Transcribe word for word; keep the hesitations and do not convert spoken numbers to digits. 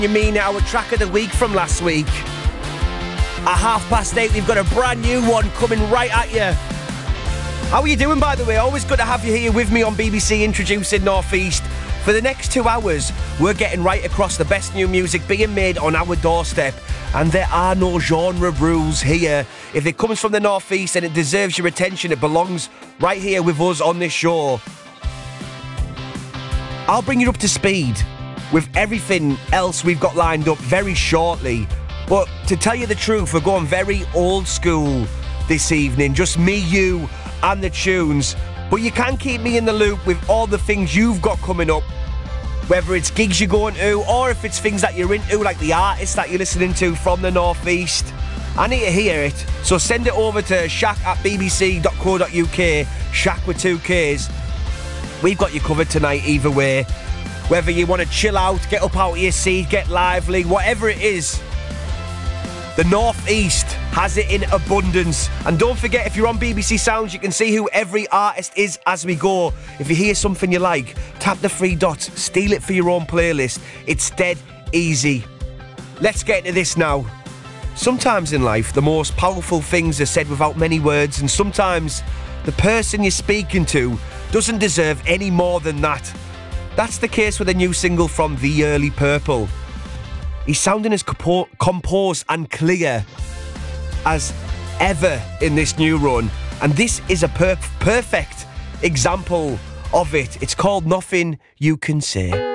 You mean our track of the week from last week? At half past eight, we've got a brand new one coming right at you. How are you doing, by the way? Always good to have you here with me on B B C Introducing North East. For the next two hours, we're getting right across the best new music being made on our doorstep. And there are no genre rules here. If it comes from the North East and it deserves your attention, it belongs right here with us on this show. I'll bring you up to speed with everything else we've got lined up very shortly. But to tell you the truth, we're going very old school this evening. Just me, you, and the tunes. But you can keep me in the loop with all the things you've got coming up. Whether it's gigs you're going to, or if it's things that you're into, like the artists that you're listening to from the North East. I need to hear it. So send it over to shaq at b b c dot co dot u k, Shaq with two Ks. We've got you covered tonight either way. Whether you want to chill out, get up out of your seat, get lively, whatever it is, the North East has it in abundance. And don't forget, if you're on B B C Sounds, you can see who every artist is as we go. If you hear something you like, tap the three dots, steal it for your own playlist. It's dead easy. Let's get into this now. Sometimes in life, the most powerful things are said without many words, and sometimes the person you're speaking to doesn't deserve any more than that. That's the case with a new single from The Early Purple. He's sounding as compo- composed and clear as ever in this new run, and this is a per- perfect example of it. It's called Nothing You Can Say.